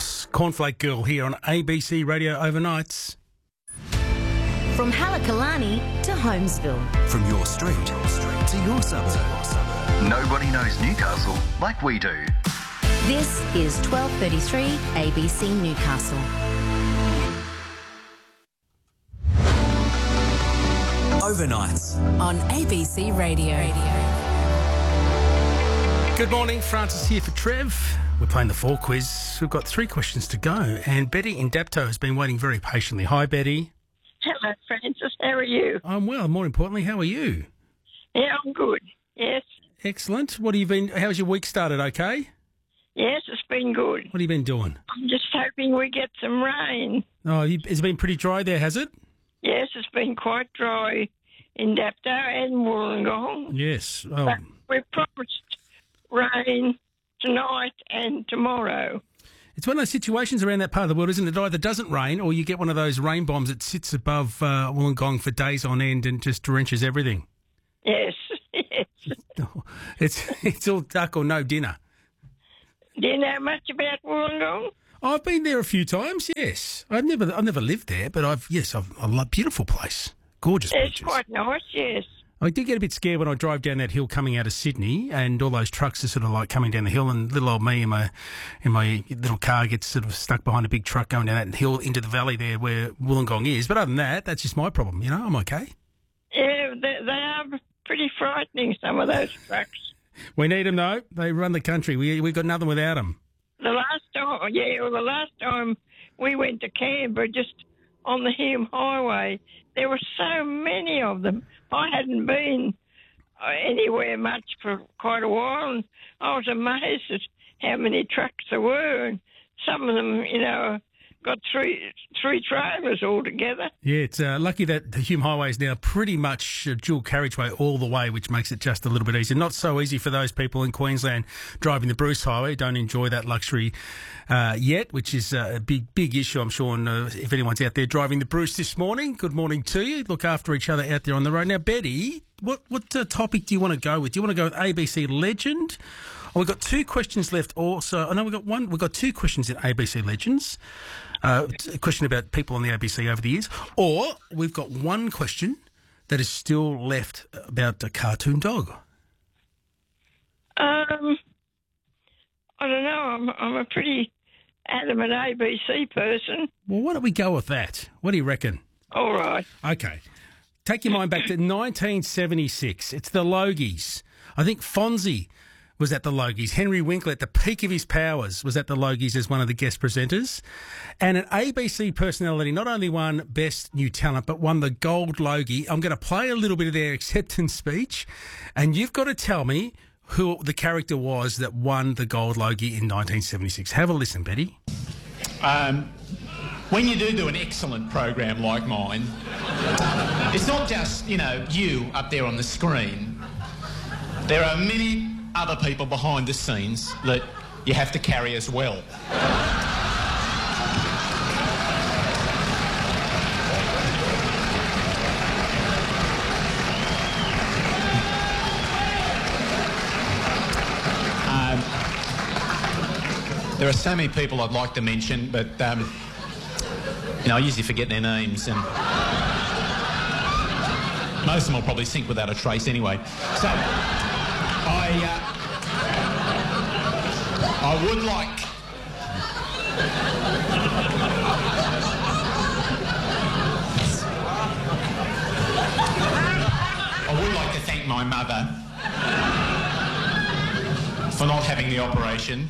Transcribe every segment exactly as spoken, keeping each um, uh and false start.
Ross, Cornflake Girl here on A B C Radio Overnights. From Halakalani to Holmesville. From your street to your suburb. Nobody knows Newcastle like we do. This is twelve thirty-three A B C Newcastle. Overnights on A B C Radio. Good morning, Francis here for Trev. We're playing the four quiz. We've got three questions to go, and Betty in Dapto has been waiting very patiently. Hi, Betty. Hello, Francis. How are you? I'm well. More importantly, how are you? Yeah, I'm good. Yes. Excellent. What have you been? How's your week started? Okay. Yes, it's been good. What have you been doing? I'm just hoping we get some rain. Oh, you, it's been pretty dry there, has it? Yes, it's been quite dry in Dapto and Wollongong. Yes. Oh. But we've promised rain tonight and tomorrow. It's one of those situations around that part of the world, isn't it? It either doesn't rain or you get one of those rain bombs that sits above uh, Wollongong for days on end and just drenches everything. Yes, yes. It's it's all duck or no dinner. Do you know much about Wollongong? I've been there a few times. Yes, I've never I've never lived there, but I've yes, I've I love beautiful place, gorgeous. It's beaches. quite nice. Yes. I did get a bit scared when I drove down that hill coming out of Sydney, and all those trucks are sort of like coming down the hill, and little old me in my in my little car gets sort of stuck behind a big truck going down that hill into the valley there where Wollongong is. But other than that, that's just my problem. You know, I'm okay. Yeah, they, they are pretty frightening, some of those trucks. We need them though. They run the country. We we've got nothing without them. The last time, yeah, well, the last time we went to Canberra, just on the Hume Highway, there were so many of them. I hadn't been anywhere much for quite a while, and I was amazed at how many trucks there were, and some of them, you know, got three three trailers altogether. Yeah, it's uh, lucky that the Hume Highway is now pretty much a dual carriageway all the way, which makes it just a little bit easier. Not so easy for those people in Queensland driving the Bruce Highway. Don't enjoy that luxury uh, yet, which is uh, a big, big issue, I'm sure. And, uh, if anyone's out there driving the Bruce this morning, good morning to you. Look after each other out there on the road. Now, Betty, what, what uh, topic do you want to go with? Do you want to go with A B C Legend? Oh, we've got two questions left also. I know we've got one. We've got two questions in A B C Legends. Uh, a question about people on the A B C over the years. Or we've got one question that is still left about a cartoon dog. Um, I don't know. I'm, I'm a pretty adamant A B C person. Well, why don't we go with that? What do you reckon? All right. Okay. Take your mind back to nineteen seventy-six. It's the Logies. I think Fonzie was at the Logies. Henry Winkler, at the peak of his powers, was at the Logies as one of the guest presenters. And an A B C personality not only won Best New Talent, but won the Gold Logie. I'm going to play a little bit of their acceptance speech, and you've got to tell me who the character was that won the Gold Logie in nineteen seventy-six. Have a listen, Betty. Um, when you do do an excellent program like mine, it's not just, you know, you up there on the screen. There are many other people behind the scenes that you have to carry as well. Um, there are so many people I'd like to mention, but um, you know, I usually forget their names, and most of them will probably sink without a trace anyway. So I, uh, I would like I would like to thank my mother for not having the operation.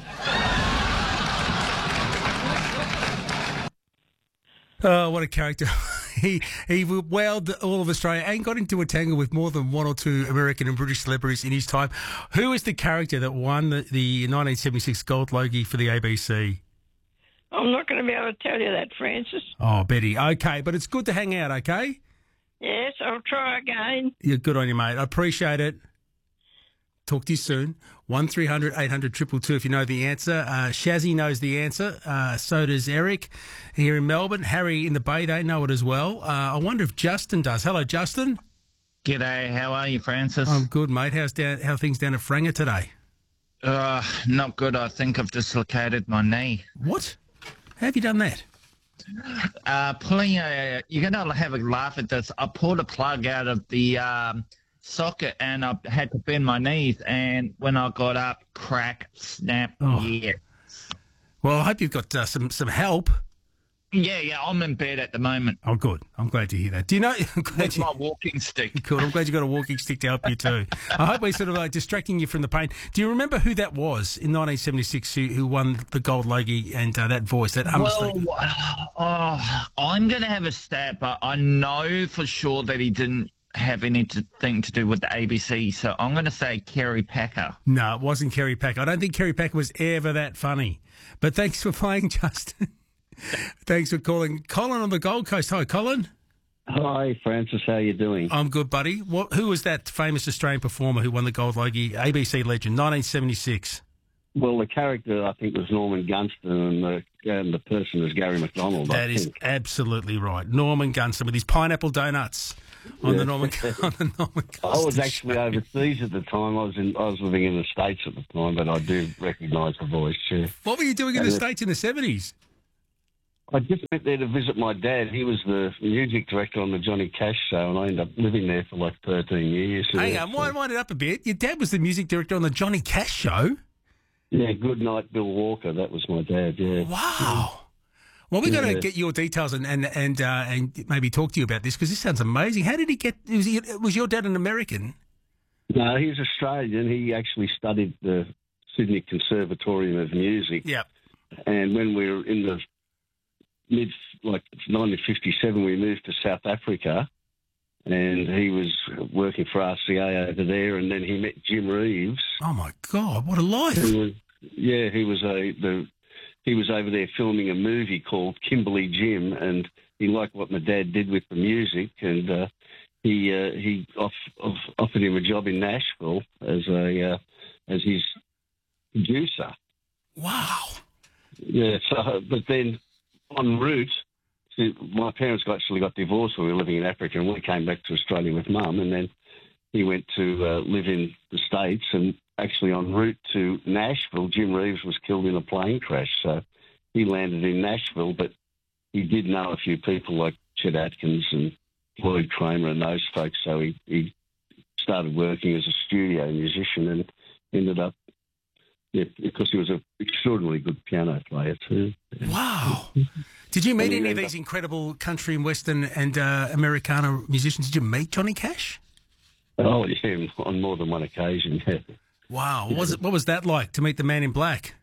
Oh, what a character. He he wowed all of Australia and got into a tangle with more than one or two American and British celebrities in his time. Who is the character that won the, the nineteen seventy-six Gold Logie for the A B C? I'm not going to be able to tell you that, Francis. Oh, Betty. Okay, but it's good to hang out, okay? Yes, I'll try again. You're good on you, mate. I appreciate it. Talk to you soon. one three hundred eight hundred two two two if you know the answer. Uh, Shazzy knows the answer. Uh, so does Eric here in Melbourne. Harry in the Bay, they know it as well. Uh, I wonder if Justin does. Hello, Justin. G'day. How are you, Francis? I'm good, mate. How's down, how are things down at Franga today? Uh, not good. I think I've dislocated my knee. What? How have you done that? Uh, pulling a, you're going to have a laugh at this. I pulled a plug out of the um, socket and I had to bend my knees. And when I got up, crack, snap, Oh. yeah. Well, I hope you've got uh, some, some help. Yeah, yeah, I'm in bed at the moment. Oh, good. I'm glad to hear that. Do you know? I'm glad That's you, my walking stick. good. I'm glad you got a walking stick to help you too. I hope we're sort of like distracting you from the pain. Do you remember who that was in nineteen seventy-six who, who won the Gold Logie and uh, that voice, that Well, understatement? oh, I'm going to have a stab, but I know for sure that he didn't have anything to do with the A B C, so I'm going to say Kerry Packer. No, it wasn't Kerry Packer. I don't think Kerry Packer was ever that funny. But thanks for playing, Justin. Thanks for calling. Colin on the Gold Coast. Hi, Colin. Hi, Francis. How you doing? I'm good, buddy. What, who was that famous Australian performer who won the Gold Logie? A B C legend, nineteen seventy-six. Well, the character, I think, was Norman Gunston, and the, and the person was Gary McDonald, That I is think. absolutely right. Norman Gunston with his pineapple donuts on Yeah. the Norman on the Norman Gunston I was show. actually overseas at the time. I was in, I was living in the States at the time, but I do recognise the voice, yeah. What were you doing in the Uh, States in the seventies? I just went there to visit my dad. He was the music director on the Johnny Cash show, and I ended up living there for like thirteen years. Hang yeah, on, so- wind, wind it up a bit. Your dad was the music director on the Johnny Cash show. Yeah, Good Night, Bill Walker. That was my dad, yeah. Wow. Well, we're going to Yeah. get your details and and and, uh, and maybe talk to you about this because this sounds amazing. How did he get? Was, he, was your dad an American? No, he's Australian. He actually studied the Sydney Conservatorium of Music. Yep. And when we were in the mid, like nineteen fifty-seven, we moved to South Africa, and he was working for R C A over there. And then he met Jim Reeves. Oh my God, what a life! Who was, yeah, he was a the he was over there filming a movie called Kimberly Jim, and he liked what my dad did with the music, and uh, he uh, he off, off, offered him a job in Nashville as a uh, as his producer. Wow. Yeah, so but then en route, see, my parents actually got divorced when we were living in Africa, and we came back to Australia with Mum, and then he went to uh, live in the States, and actually en route to Nashville, Jim Reeves was killed in a plane crash, so he landed in Nashville, but he did know a few people like Chet Atkins and Lloyd Kramer and those folks, so he, he started working as a studio musician and ended up, yeah, because he was an extraordinarily good piano player too. Wow. Did you meet And he any of ended these incredible country and Western and uh, Americana musicians? Did you meet Johnny Cash? Oh, yeah, on more than one occasion, yeah. Wow. What was it? What was that like to meet the Man in Black?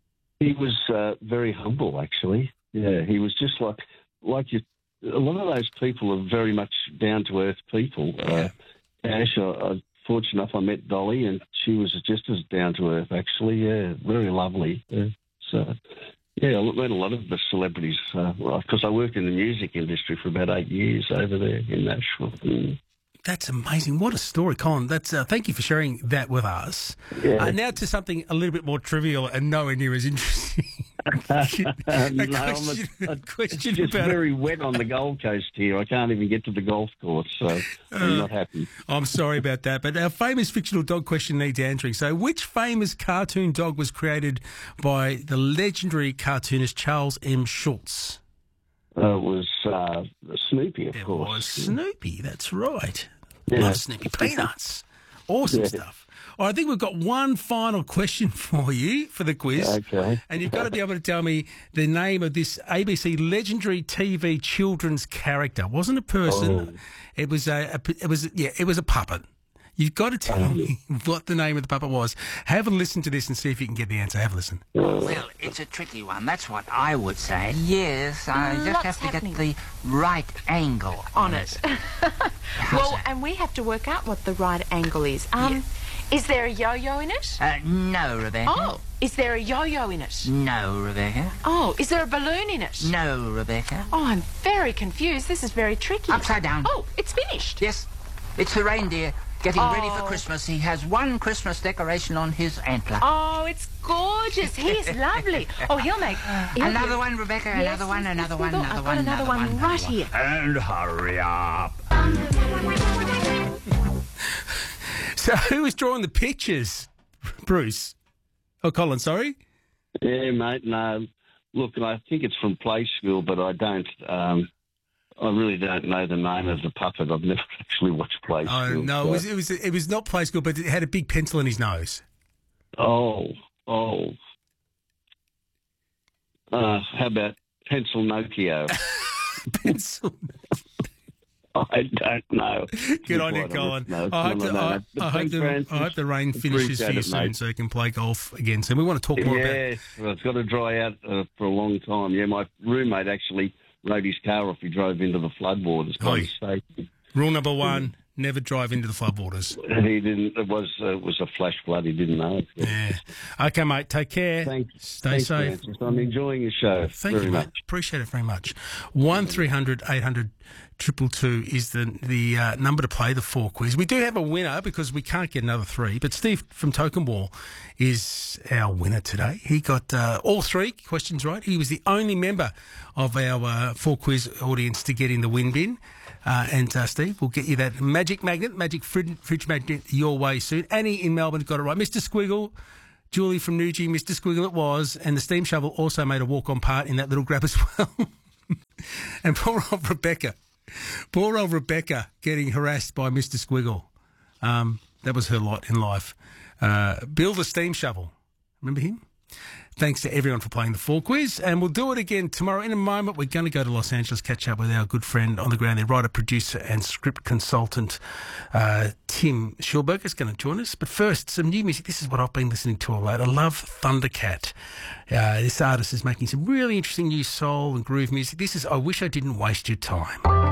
He was uh, very humble, actually. Yeah, he was just like, like you, a lot of those people are very much down-to-earth people. Uh, Cash, I, I, fortunate enough, I met Dolly, and she was just as down-to-earth, actually. Yeah, very lovely. Yeah. So, yeah, I met a lot of the celebrities, because uh, I worked in the music industry for about eight years over there in Nashville. Mm. That's amazing. What a story, Colin. That's uh, thank you for sharing that with us. Yeah. Uh, now to something a little bit more trivial and nowhere near as interesting. a question, no, I'm a, a a, question it's just about very wet on the Gold Coast here. I can't even get to the golf course, so I'm not happy. I'm sorry about that, but our famous fictional dog question needs answering. So, which famous cartoon dog was created by the legendary cartoonist Charles M. Schulz? Uh, it was uh, Snoopy, of It course. was Snoopy. That's right. Yeah. Love Snoopy. Peanuts. Awesome Yeah. stuff. All right, I think we've got one final question for you for the quiz. Okay. And you've got to be able to tell me the name of this A B C legendary T V children's character. It wasn't a person. Oh. It was a, a. It was yeah. It was a puppet. You've got to tell me what the name of the puppet was. Have a listen to this and see if you can get the answer. Have a listen. Well, it's a tricky one. That's what I would say. Yes, I just Lots have to happening. get the right angle On it. How's Well, that? and we have to work out what the right angle is. Um, Is there a yo-yo in it? Uh, no, Rebecca. Oh, is there a yo-yo in it? No, Rebecca. Oh, is there a balloon in it? No, Rebecca. Oh, I'm very confused. This is very tricky. Upside down. Oh, it's finished. Yes, it's the reindeer getting ready for Oh. Christmas. He has one Christmas decoration on his antler. Oh, it's gorgeous. He's lovely. Oh, he'll make... he'll Another be- one, Rebecca. Yes, another one, yes, another yes, one, we've another got- one, I've got another one another right one. here. And hurry up. So, who was drawing the pictures, Bruce? Oh, Colin, sorry. Yeah, mate, no. look, I think it's from Play School, but I don't. Um, I really don't know the name of the puppet. I've never actually watched Play School. Oh no, so. it was it was it was not Play School, but it had a big pencil in his nose. Oh, oh. Uh, how about Pencil Nokia? Pencil. I don't know. Good on you, Colin. No, I hope, no, the, no, I, no. I, hope the, I hope the rain finishes for you it, soon mate. so you can play golf again. So we want to talk more about Yes, well, it's got to dry out uh, for a long time. Yeah, my roommate actually rode his car off. He drove into the floodwaters by Oi. mistake. rule number one: never drive into the floodwaters. He didn't. It was uh, it was a flash flood. He didn't know it. Yeah. Okay, mate. Take care. Thanks. Stay Thanks, safe. Francis. I'm enjoying your show Thank very you, much. mate. Appreciate it very much. One three hundred eight hundred triple two is the the uh, number to play the four quiz. We do have a winner because we can't get another three. But Steve from Tokenwall is our winner today. He got uh, all three questions right. He was the only member of our uh, four quiz audience to get in the win bin. Uh, and uh, Steve, we'll get you that magic magnet, magic fridge, fridge magnet your way soon. Annie in Melbourne got it right. Mister Squiggle, Julie from Newgie, Mister Squiggle it was. And the steam shovel also made a walk-on part in that little grab as well. And poor old Rebecca. Poor old Rebecca getting harassed by Mister Squiggle. Um, that was her lot in life. Uh, Bill the steam shovel. Remember him? Thanks to everyone for playing the four quiz. And we'll do it again tomorrow. In a moment, we're going to go to Los Angeles, catch up with our good friend on the ground there, writer, producer and script consultant, uh, Tim Schulberg is going to join us. But first, some new music. This is what I've been listening to a lot. I love Thundercat. Uh, this artist is making some really interesting new soul and groove music. This is I Wish I Didn't Waste Your Time.